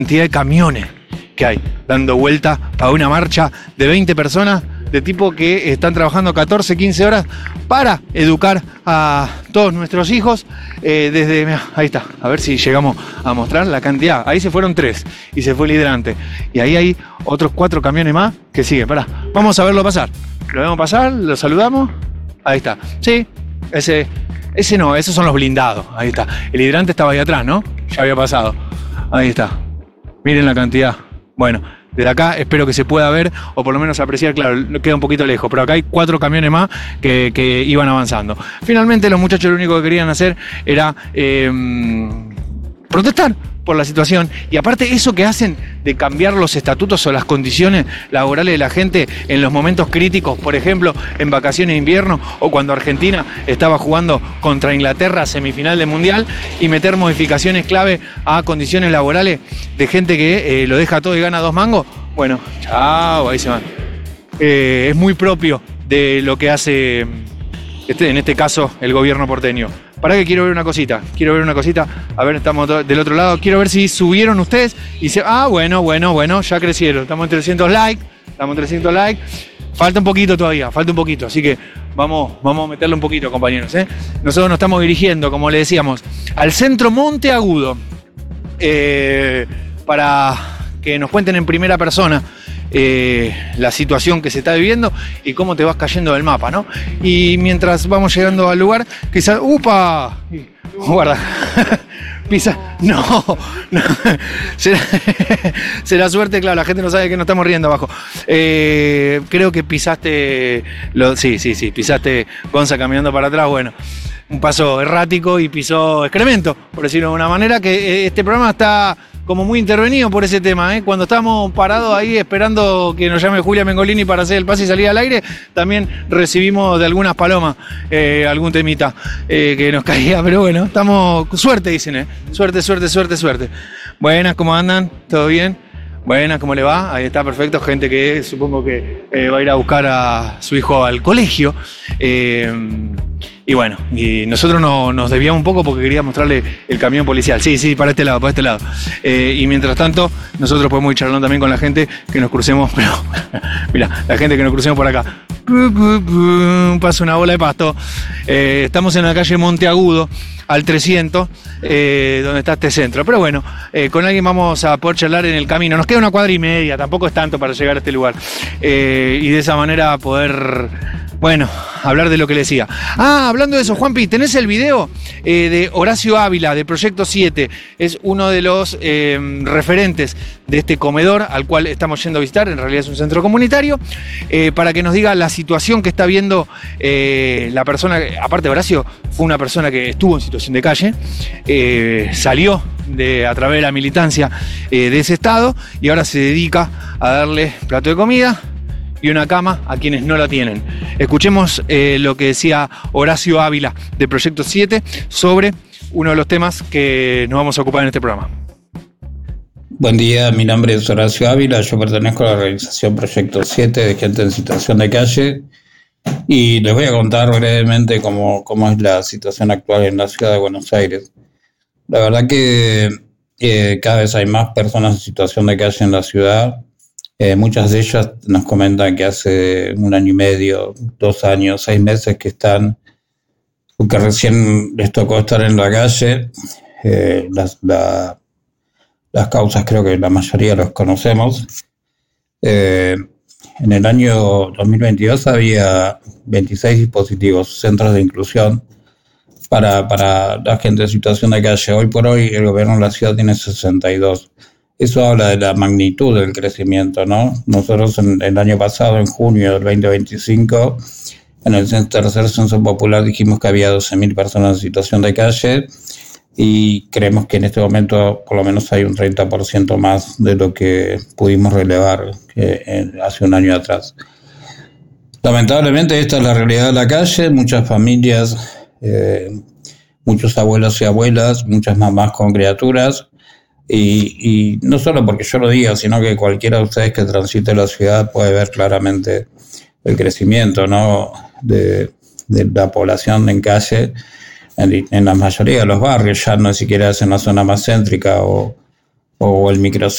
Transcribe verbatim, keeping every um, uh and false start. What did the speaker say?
cantidad de camiones que hay dando vuelta para una marcha de veinte personas, de tipo que están trabajando catorce, quince horas para educar a todos nuestros hijos. Eh, desde, mirá, ahí está, a ver si llegamos a mostrar la cantidad. Ahí se fueron tres y se fue el hidrante. Y ahí hay otros cuatro camiones más que siguen. Pará, vamos a verlo pasar. Lo vemos pasar, lo saludamos. Ahí está. Sí, ese, ese no, esos son los blindados. Ahí está. El hidrante estaba ahí atrás, ¿no? Ya había pasado. Ahí está. Miren la cantidad. Bueno, desde acá espero que se pueda ver, o por lo menos apreciar, claro, queda un poquito lejos, pero acá hay cuatro camiones más que, que iban avanzando. Finalmente los muchachos lo único que querían hacer era eh, protestar por la situación, y aparte eso que hacen de cambiar los estatutos o las condiciones laborales de la gente en los momentos críticos, por ejemplo, en vacaciones de invierno o cuando Argentina estaba jugando contra Inglaterra semifinal del Mundial, y meter modificaciones clave a condiciones laborales de gente que eh, lo deja todo y gana dos mangos. Bueno, chao, ahí se van. Eh, es muy propio de lo que hace, este, en este caso, el gobierno porteño. Para que quiero ver una cosita, quiero ver una cosita, a ver, estamos del otro lado, quiero ver si subieron ustedes y se, ah, bueno, bueno, bueno, ya crecieron, estamos en trescientos likes, estamos en trescientos likes, falta un poquito todavía, falta un poquito, así que vamos, vamos a meterle un poquito, compañeros, ¿eh? Nosotros nos estamos dirigiendo, como le decíamos, al centro Monteagudo, eh, para que nos cuenten en primera persona Eh, la situación que se está viviendo y cómo te vas cayendo del mapa, ¿no? Y mientras vamos llegando al lugar, quizás, ¡upa! Guarda, pisa, no, no. Será, será suerte, claro, la gente no sabe que nos estamos riendo abajo. Eh, creo que pisaste, lo, sí, sí, sí, pisaste Gonza caminando para atrás, bueno, un paso errático y pisó excremento, por decirlo de una manera, que este programa está como muy intervenido por ese tema, ¿eh? Cuando estamos parados ahí esperando que nos llame Julia Mengolini para hacer el pase y salir al aire, también recibimos de algunas palomas eh, algún temita eh, que nos caía, pero bueno, estamos, suerte dicen, ¿eh? Suerte, suerte, suerte, suerte. Buenas, ¿cómo andan? ¿Todo bien? Buenas, ¿cómo le va? Ahí está, perfecto, gente que supongo que eh, va a ir a buscar a su hijo al colegio. Eh, Y bueno, y nosotros no, nos desviamos un poco porque quería mostrarle el camión policial. Sí, sí, para este lado, para este lado. Eh, y mientras tanto, nosotros podemos ir charlando también con la gente que nos crucemos, pero mira, la gente que nos crucemos por acá. Pasa una bola de pasto. Eh, estamos en la calle Monteagudo, al trescientos, eh, donde está este centro. Pero bueno, eh, con alguien vamos a poder charlar en el camino. Nos queda una cuadra y media, tampoco es tanto para llegar a este lugar. Eh, y de esa manera poder, bueno, hablar de lo que le decía. Ah, hablando de eso, Juanpi, ¿tenés el video eh, de Horacio Ávila, de Proyecto siete? Es uno de los eh, referentes de este comedor al cual estamos yendo a visitar, en realidad es un centro comunitario, eh, para que nos diga la situación que está viendo eh, la persona. Aparte, Horacio fue una persona que estuvo en situación de calle, eh, salió de, a través de la militancia eh, de ese estado, y ahora se dedica a darle plato de comida y una cama a quienes no la tienen. Escuchemos eh, lo que decía Horacio Ávila de Proyecto siete sobre uno de los temas que nos vamos a ocupar en este programa. Buen día, mi nombre es Horacio Ávila, yo pertenezco a la organización Proyecto siete de gente en situación de calle, y les voy a contar brevemente cómo, cómo es la situación actual en la ciudad de Buenos Aires. La verdad que eh, cada vez hay más personas en situación de calle en la ciudad. Eh, muchas de ellas nos comentan que hace un año y medio, dos años, seis meses que están, porque recién les tocó estar en la calle. Eh, las, la, las causas creo que la mayoría los conocemos. Eh, en el año dos mil veintidós había veintiséis dispositivos, centros de inclusión para, para la gente en situación de calle. Hoy por hoy el gobierno de la ciudad tiene sesenta y dos. Eso habla de la magnitud del crecimiento, ¿no? Nosotros en el año pasado, en junio del veinte veinticinco, en el tercer censo popular dijimos que había doce mil personas en situación de calle, y creemos que en este momento por lo menos hay un treinta por ciento más de lo que pudimos relevar que hace un año atrás. Lamentablemente esta es la realidad de la calle. Muchas familias, eh, muchos abuelos y abuelas, muchas mamás con criaturas. Y, y no solo porque yo lo diga, sino que cualquiera de ustedes que transite la ciudad puede ver claramente el crecimiento, ¿no?, de, de la población en calle, en, en la mayoría de los barrios, ya no siquiera es en la zona más céntrica o, o el micro